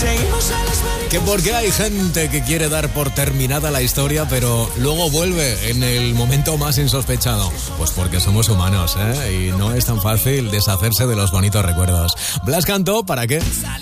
Que porque hay gente que quiere dar por terminada la historia, pero luego vuelve en el momento más insospechado. Pues porque somos humanos, ¿eh? Y no es tan fácil deshacerse de los bonitos recuerdos. Blas cantó, ¿para qué?